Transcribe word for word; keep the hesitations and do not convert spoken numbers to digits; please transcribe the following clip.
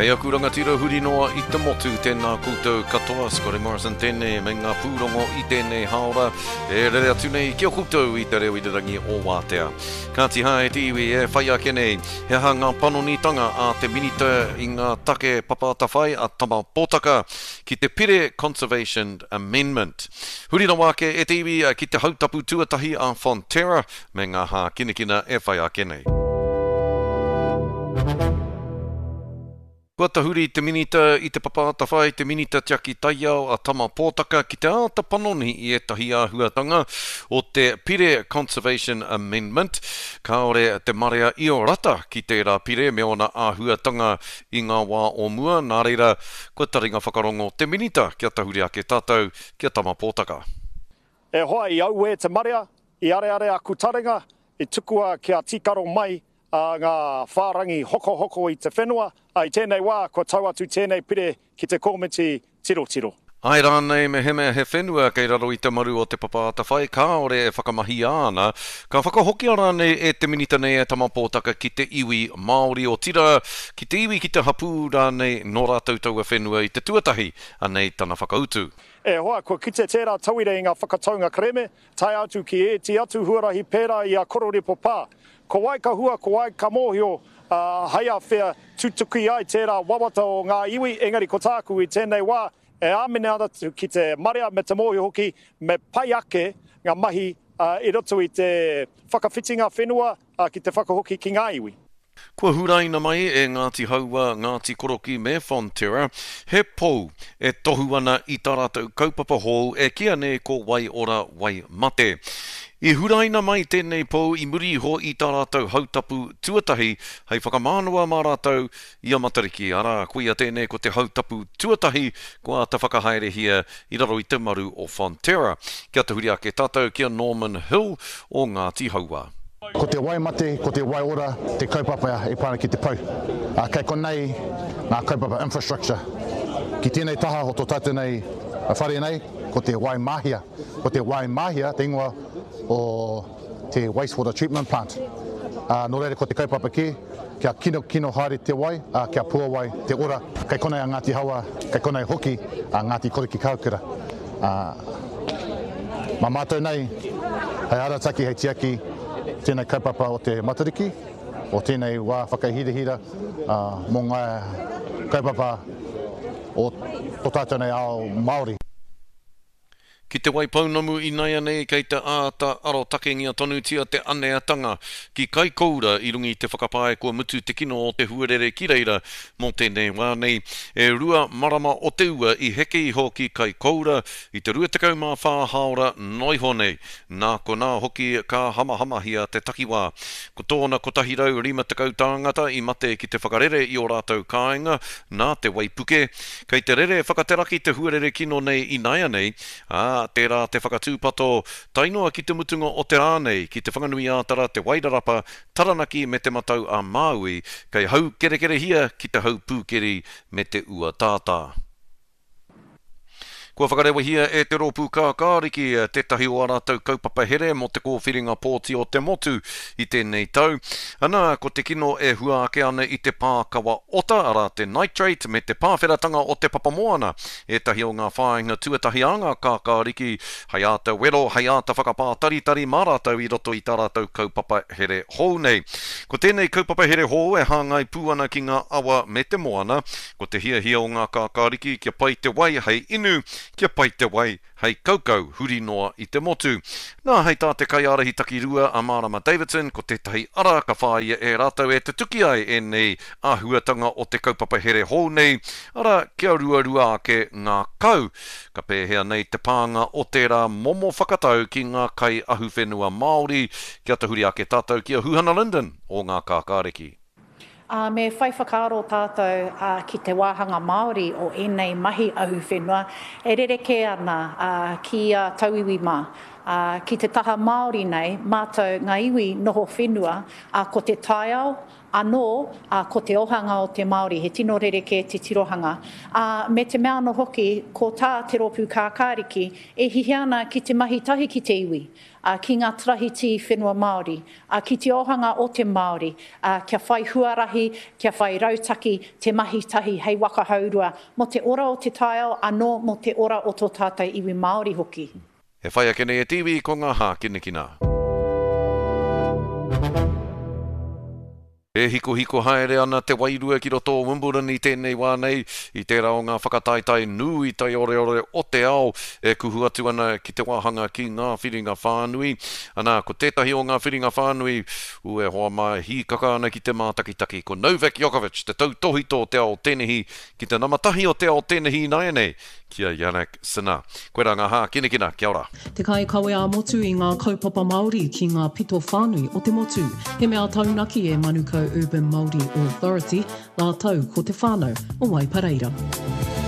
Kei aku rangatira huri noa I te motu tēnā koutou katoa, Scotty Morrison tēnei me ngā pūrongo I tēnei haora, e rere atu nei kia koutou I te reo I te rangi o Wātea. Ka tiha e te iwi e whai ake nei, he ha ngā panonitanga a te minita I ngā take papatawhai a tama pōtaka ki te Pire Conservation Amendment. Huri na wake e te iwi ki te hautapu tuatahi a Fonterra me ngā ha kinekina e whai ake nei. Kua tahuri te minita I te papatawhai, te minita tiaki taiao a tama pōtaka ki te āta panoni I etahi āhuatanga o te Pire Conservation Amendment. Kaore te marea I o rata ki te rā pire me ona āhuatanga I ngā wā o mua. Nā reira, kua taringa whakarongo te minita kia tahuri ake tātou kia tama pōtaka. E hoa I au e te marea, I are are aku taringa, I tukua kia tikaro mai, a ngā whārangi hoko hoko I te whenua, ai tēnei wā, ko tau atu tēnei pire ki te komiti tiro tiro. Ai rānei me he mea he whenua kei raro I te maru o te papatawhai, ka ore e whakamahi ana, ka whakahoki rānei e te minita nei e tama pōtaka ki te iwi Māori o tira, ki te iwi ki te hapū rānei no rātou tau a whenua I te tuatahi, anei tana whakautu. E hoa, kua kite tērā tauire I ngā whakataunga kreme, tai atu ki e ti atu huarahi pērā I a kororipo pā. Ko wai ka hua, ko wai ka mōhio, uh, haia whea tutuki ai tērā wawata o ngā iwi, engari ko tāku I tēnei wā, e āmene ana ki te marea me te mōhio hoki, me pai ake ngā mahi uh, I roto I te whakawhitinga whenua uh, ki te whakahoki ki ngā iwi. Kua huraina mai e Ngāti Haua, Ngāti Koroki me Fonterra, he pou e tohu ana I tā rātou kaupapa hou e kia ne ko wai ora wai mate. I huraina mai tēnei pou I muri ho I tā rātou hautapu tuatahi, hei whakamānua mā rātou I a matariki. Ara, kuia tēnei ko te hautapu tuatahi, kua te whakahaere hia I raro I te maru o Fonterra. Kia te huri ake tātou kia Norman Hill o Ngāti Haua. Ko te wai mate, ko te wai ora, te kaupapa e pāra ki te pau. Uh, kei konei ngā kaupapa infrastructure. Ki tēnei taha ho tō tātou nei a whare nei, ko te wai mahia. Ko te wai mahia, te ingoa o te wastewater treatment plant. Uh, no reire ko te kaupapa ki, kia kino kino haere te wai, uh, kia pua wai te ora. Kei konei a Ngāti Haua, kei konei hoki a Ngāti Koroki Kaukura. Uh, ma mātou nei, hei arataki, hei tiaki, tēnei kaupapa o te matariki, o tēnei wā whakahirahira uh, mō ngā kaupapa o tō tātou nei ao Māori. Ki te wai paunamu I nei anei kei te āta aro takengia tonu tia te aneatanga ki kai koura I rungi te whakapae kua mutu te kino o te huarere ki reira mō tēnei wā nei e rua marama o te ua I heke I hoki kai koura I te ruatakau mā whāhaora noiho nei. Nā ko nā hoki ka hamahamahia te takiwā. Ko tōna kotahi rau rima takau tāngata I mate ki te whakarere I o rātou kāinga nā te waipuke. Kei te rere whakateraki te huarere kino nei I nei anei, ā, tērā te whakatūpato, tainoa ki te mutunga o te rānei, ki te whanganui ātara te wairarapa, taranaki me te matau a Māui, kei hau kere kere hia ki te hau pūkeri me te ua tātā. Kua whakarewa hia e te rōpū kākāriki, tētahi o rātou kaupapa here mo te kōwhiringa pōti o te motu I tēnei tau. Ana, ko te kino e hua ake ana I te pākawa ota, ara te nitrate me te pāwheratanga o te papamoana. E tahi o ngā whāinga tuatahi anga kākāriki, hei āta wero, hei āta whakapā taritari mā rātou I roto I tā rātou kaupapa here hou nei. Ko tēnei kaupapa here hou e hāngai pūana ki ngā awa me te moana, ko te hia hia o ngā kākāriki, kia pai te wai hei inu, kia pai te wai hei kaukau huri noa I te motu. Nā hei tā te kai arahi taki rua a Marama Davidson, ko tētahi ara ka whāia e rātou e te tuki ai e nei āhuatanga o te kaupapa here hou nei. Ara kia rua rua ake ngā kau. Ka pēhea nei te pānga o tērā momo whakatau ki ngā kai ahu whenua Māori. Kia te huri ake tātou kia Huhana Linden o ngā kākāriki. Uh, me whai whakaaro tātou uh, ki te wāhanga Māori o enei mahi ahu whenua, e rereke ana uh, ki uh, tauiwi mā. Uh, ki te taha Māori nei, mātou ngā iwi noho whenua, uh, ko te taiao, anō uh, ko te ohanga o te Māori, he tino rereke te tirohanga. Uh, me te mea no hoki, ko tā te ropu kākāriki, e hihi ana ki te mahi tahi ki te iwi, uh, ki ngā trahiti whenua Māori, uh, ki te ohanga o te Māori, uh, kia whai huarahi, kia whai rautaki, te mahi tahi hei waka haurua, mo te ora o te taiao, anō mo te ora o tō tātai iwi Māori hoki. He whai ake nei e tiwi ko ngā hā kine kina. E hiko hiko haere ana te wairua ki roto o Wimbledon i tēnei wā nei, i tērā o ngā whakataitai nui tai ore ore o te ao, e kuhu atu ana ki te wāhanga ki ngā whiringa whānui. Ana, ko tētahi o ngā whiringa whānui, u e hoa mai hīkaka ana ki te mātakitaki, ko Novak Djokovic, te tautohito o te ao tenehi, ki te namatahi o te ao tenehi nai nei, kia Jannik Sinner. Koe rā ngā hā, kine kina, kia ora. Te kai kawe a motu i ngā kaupapa Māori ki ngā pito whānui o te motu. He mea taunaki e Manukau Urban Māori Authority, ngā tau ko te whānau o Waipareira.